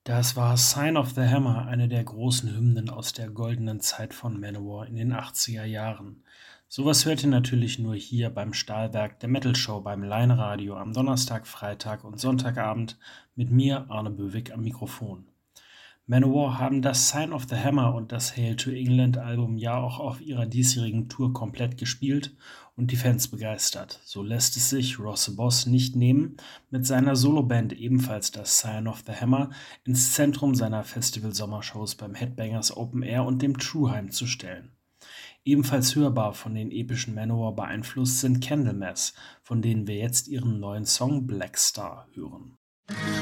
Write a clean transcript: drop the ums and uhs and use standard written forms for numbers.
Das war „Sign of the Hammer", eine der großen Hymnen aus der goldenen Zeit von Manowar in den 80er Jahren. Sowas hört ihr natürlich nur hier beim Stahlwerk der Metal Show beim Line-Radio am Donnerstag, Freitag und Sonntagabend mit mir, Arne Böwig, am Mikrofon. Manowar haben das „Sign of the Hammer" und das „Hail to England" Album ja auch auf ihrer diesjährigen Tour komplett gespielt und die Fans begeistert. So lässt es sich Ross the Boss nicht nehmen, mit seiner Soloband ebenfalls das „Sign of the Hammer" ins Zentrum seiner Festival-Sommershows beim Headbangers Open Air und dem True zu stellen. Ebenfalls hörbar von den epischen Manowar beeinflusst sind Candlemass, von denen wir jetzt ihren neuen Song „Black Star" hören.